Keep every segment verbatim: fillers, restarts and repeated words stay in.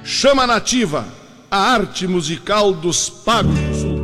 Chama Nativa, a arte musical dos pagos do sul.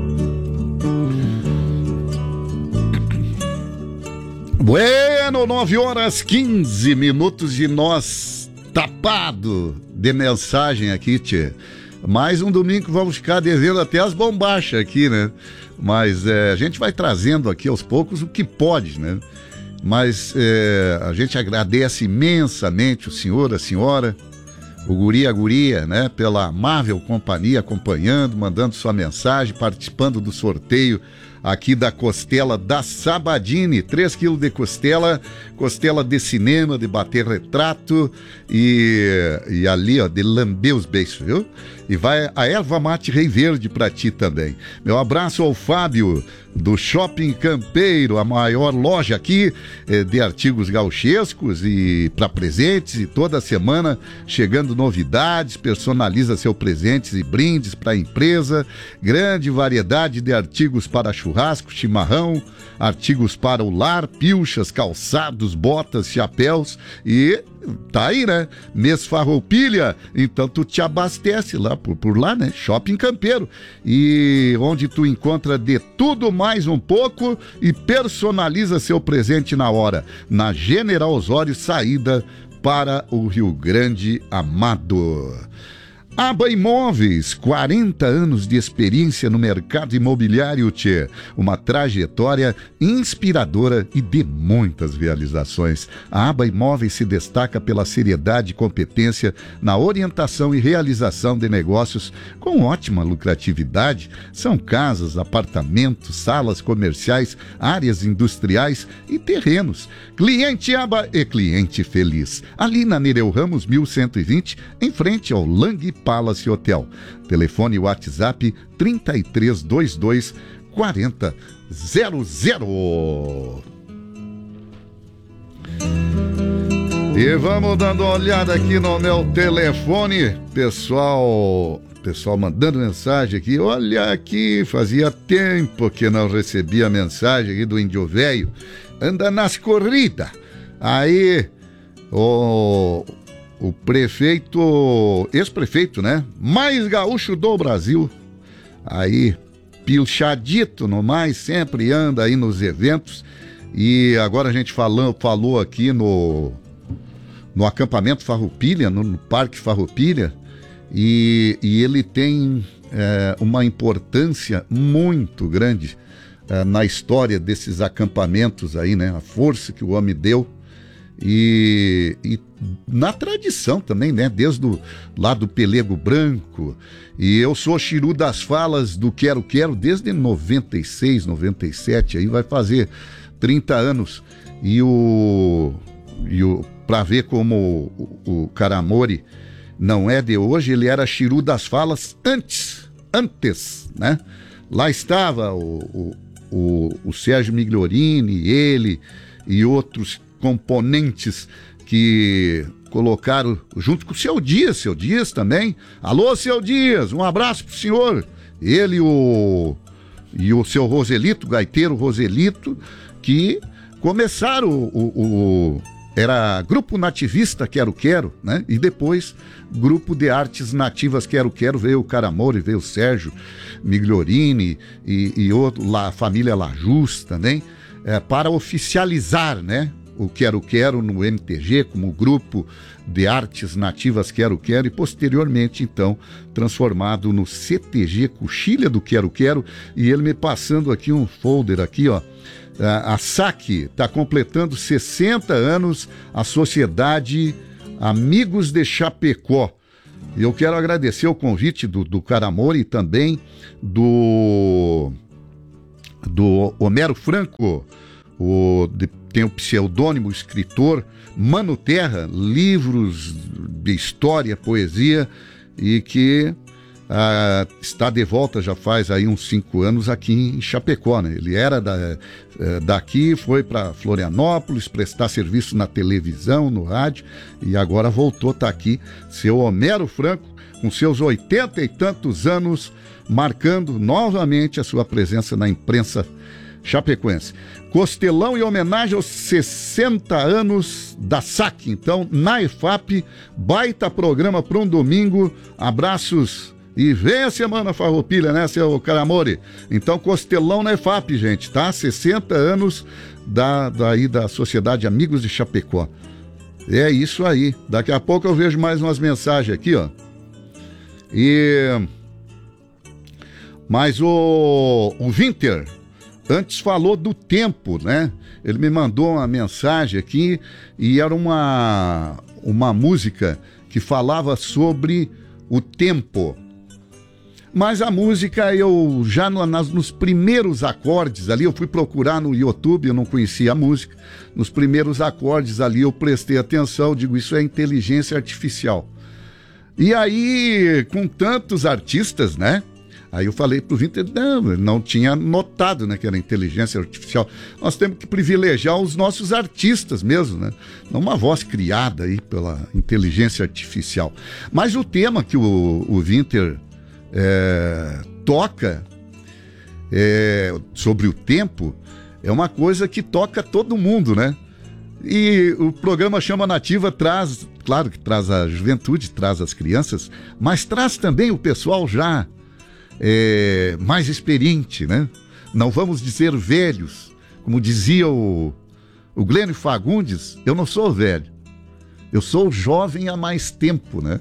Bueno, nove horas quinze minutos e nós tapado de mensagem aqui, tchê. Mais um domingo que vamos ficar devendo até as bombachas aqui, né? Mas é, a gente vai trazendo aqui aos poucos o que pode, né? Mas é, a gente agradece imensamente o senhor, a senhora, o guri, a guria, né? Pela amável companhia, acompanhando, mandando sua mensagem, participando do sorteio aqui da costela da Sabadini, três quilos de costela, costela de cinema, de bater retrato e, e ali, ó, de lamber os beiços, viu? E vai a erva mate Rei Verde pra ti também. Meu abraço ao Fábio, do Shopping Campeiro, a maior loja aqui eh, de artigos gauchescos e para presentes, e toda semana chegando novidades, personaliza seus presentes e brindes para a empresa, grande variedade de artigos para churrasco, chimarrão, artigos para o lar, pilchas, calçados, botas, chapéus e tá aí, né? Mês Farroupilha, então tu te abastece lá por, por lá, né? Shopping Campeiro, e onde tu encontra de tudo mais um pouco e personaliza seu presente na hora, na General Osório, saída para o Rio Grande Amado. Aba Imóveis, quarenta anos de experiência no mercado imobiliário, tchê. Uma trajetória inspiradora e de muitas realizações. A Aba Imóveis se destaca pela seriedade e competência na orientação e realização de negócios com ótima lucratividade. São casas, apartamentos, salas comerciais, áreas industriais e terrenos. Cliente Aba e cliente feliz. Ali na Nereu Ramos, mil cento e vinte, em frente ao Lang Palace Hotel. Telefone WhatsApp trinta e três vinte e dois quarenta zero zero. E vamos dando uma olhada aqui no meu telefone, pessoal, pessoal mandando mensagem aqui. Olha aqui, fazia tempo que não recebia mensagem aqui do Índio Velho. Anda nas corridas. Aí, o O prefeito, ex-prefeito, né? Mais gaúcho do Brasil. Aí, pilchadito no mais, sempre anda aí nos eventos. E agora a gente falou, falou aqui no, no acampamento Farroupilha, no, no Parque Farroupilha. E, e ele tem é, uma importância muito grande é, na história desses acampamentos aí, né? A força que o homem deu. E, e na tradição também, né? Desde o, lá do Pelego Branco. E eu sou Chiru das Falas do Quero Quero desde noventa e seis, noventa e sete, aí vai fazer trinta anos. E o, e o pra ver como o, o Caramori não é de hoje, ele era Chiru das Falas antes, antes, né? Lá estava o, o, o, o Sérgio Migliorini, ele e outros componentes que colocaram junto com o Seu Dias, Seu Dias também. Alô, Seu Dias, um abraço pro senhor. Ele e o, e o seu Roselito, gaiteiro Roselito, que começaram o, o, o era Grupo Nativista Quero Quero, né? E depois Grupo de Artes Nativas Quero Quero, veio o Caramori, veio o Sérgio Migliorini e, e outro, lá, a família Lajus também, é, para oficializar, né? O Quero Quero no M T G como Grupo de Artes Nativas Quero Quero, e posteriormente então transformado no C T G Coxilha do Quero Quero. E ele me passando aqui um folder aqui, ó. A, a S A C está completando sessenta anos, a Sociedade Amigos de Chapecó. E eu quero agradecer o convite do, do Caramori e também do, do Homero Franco, o de, tem o pseudônimo escritor Mano Terra, livros de história, poesia, e que ah, está de volta já faz aí uns cinco anos aqui em Chapecó, né? Ele era da, daqui, foi para Florianópolis prestar serviço na televisão, no rádio, e agora voltou, tá aqui, seu Homero Franco, com seus oitenta e tantos anos, marcando novamente a sua presença na imprensa chapecoense. Costelão em homenagem aos sessenta anos da S A C. Então, na E F A P, baita programa para um domingo. Abraços e vem a semana farroupilha, né, seu Caramore? Então, Costelão na E F A P, gente, tá? sessenta anos da, daí da Sociedade Amigos de Chapecó. É isso aí. Daqui a pouco eu vejo mais umas mensagens aqui, ó. E... Mas o, o Winter antes falou do tempo, né? Ele me mandou uma mensagem aqui e era uma, uma música que falava sobre o tempo. Mas a música, eu já no, nas, nos primeiros acordes ali, eu fui procurar no YouTube, eu não conhecia a música. Nos primeiros acordes ali eu prestei atenção, digo, isso é inteligência artificial. E aí, com tantos artistas, né? Aí eu falei pro Winter, não, ele não tinha notado, né, que era inteligência artificial. Nós temos que privilegiar os nossos artistas mesmo, né? Não uma voz criada aí pela inteligência artificial. Mas o tema que o, o Winter é, toca é, sobre o tempo é uma coisa que toca todo mundo, né? E o programa Chama Nativa traz, claro que traz a juventude, traz as crianças, mas traz também o pessoal já É, mais experiente, né? Não vamos dizer velhos, como dizia o, o Glênio Fagundes, eu não sou velho, eu sou jovem há mais tempo, né?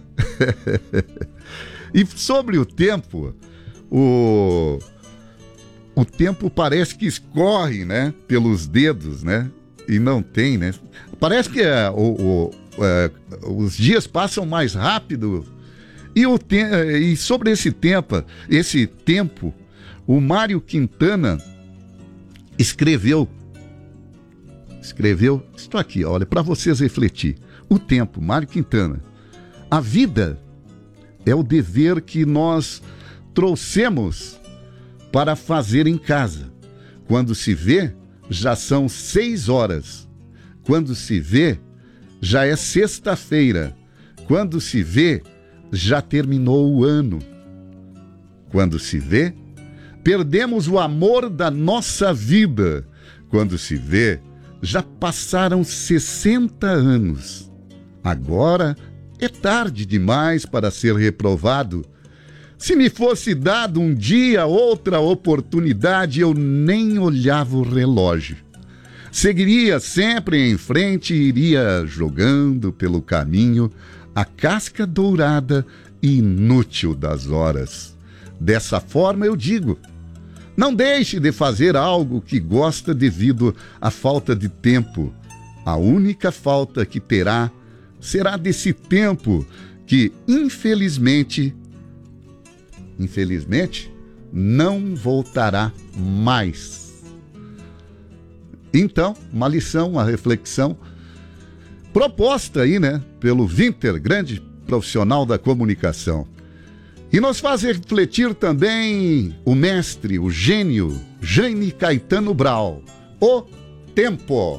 E sobre o tempo, o, o tempo parece que escorre, né? Pelos dedos, né? E não tem, né? Parece que é, o, o, é, os dias passam mais rápido. E, o te... e sobre esse tempo, esse tempo, o Mário Quintana escreveu, escreveu, estou aqui, olha, para vocês refletir. O tempo, Mário Quintana. A vida é o dever que nós trouxemos para fazer em casa. Quando se vê, já são seis horas. Quando se vê, já é sexta-feira. Quando se vê, já terminou o ano. Quando se vê, perdemos o amor da nossa vida. Quando se vê, já passaram sessenta anos. Agora é tarde demais para ser reprovado. Se me fosse dado um dia outra oportunidade, eu nem olhava o relógio. Seguiria sempre em frente e iria jogando pelo caminho a casca dourada e inútil das horas. Dessa forma eu digo, não deixe de fazer algo que gosta devido à falta de tempo. A única falta que terá será desse tempo que, infelizmente, infelizmente, não voltará mais. Então, uma lição, uma reflexão proposta aí, né, pelo Winter, grande profissional da comunicação. E nos faz refletir também o mestre, o gênio, Jaime Caetano Brau. O tempo.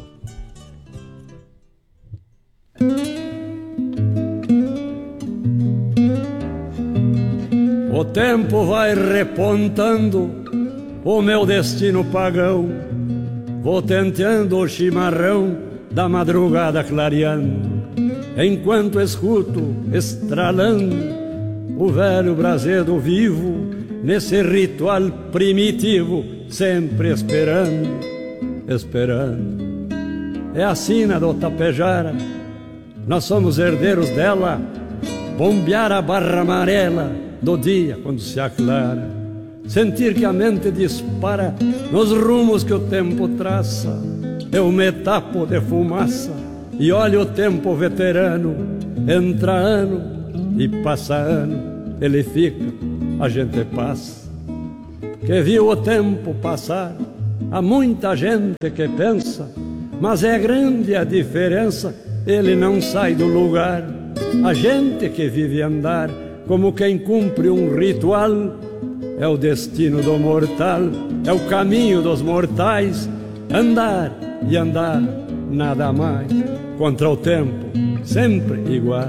O tempo vai repontando o meu destino pagão. Vou tenteando o chimarrão da madrugada clareando, enquanto escuto estralando o velho brasedo vivo, nesse ritual primitivo, sempre esperando, esperando. É a sina do Tapejara, nós somos herdeiros dela, bombear a barra amarela do dia quando se aclara, sentir que a mente dispara nos rumos que o tempo traça. Eu me tapo de fumaça e olho o tempo veterano. Entra ano e passa ano, ele fica, a gente passa. Que viu o tempo passar, há muita gente que pensa, mas é grande a diferença, ele não sai do lugar. A gente que vive andar como quem cumpre um ritual, é o destino do mortal, é o caminho dos mortais. Andar e andar, nada mais, contra o tempo, sempre igual.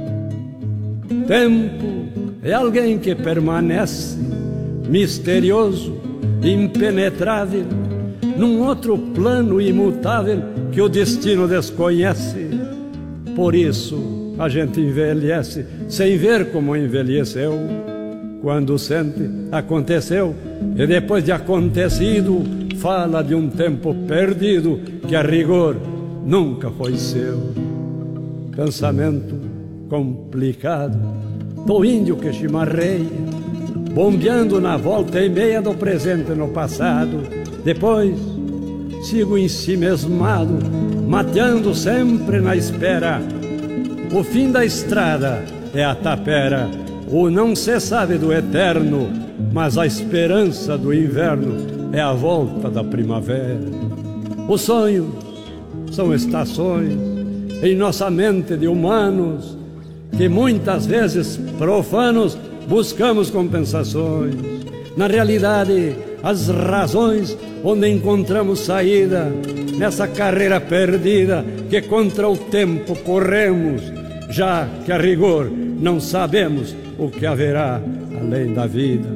Tempo é alguém que permanece misterioso, impenetrável, num outro plano imutável que o destino desconhece. Por isso a gente envelhece sem ver como envelheceu. Quando sente, aconteceu, e depois de acontecido, fala de um tempo perdido que a rigor nunca foi seu. Pensamento complicado do índio que chimarreia, bombeando na volta e meia do presente no passado. Depois sigo em si mesmado, mateando sempre na espera. O fim da estrada é a tapera, o não se sabe do eterno, mas a esperança do inverno é a volta da primavera. Os sonhos são estações em nossa mente de humanos, que muitas vezes profanos buscamos compensações. Na realidade, as razões onde encontramos saída nessa carreira perdida que contra o tempo corremos, já que a rigor não sabemos o que haverá além da vida.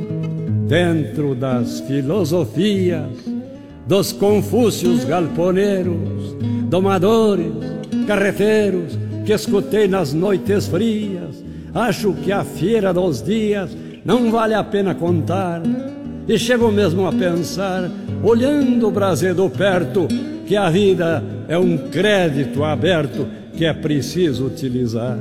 Dentro das filosofias dos confúcios galponeiros, domadores, carreteiros que escutei nas noites frias, acho que a fiera dos dias não vale a pena contar. E chego mesmo a pensar, olhando o brasedo perto, que a vida é um crédito aberto que é preciso utilizar.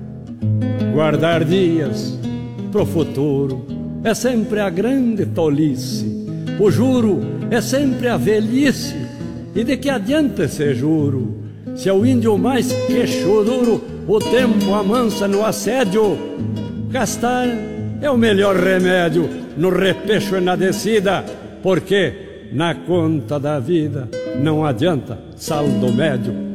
Guardar dias pro futuro é sempre a grande tolice. O juro é sempre a velhice. E de que adianta esse juro, se é o índio mais queixo duro, o tempo amansa no assédio? Gastar é o melhor remédio no repecho e na descida, porque na conta da vida não adianta saldo médio.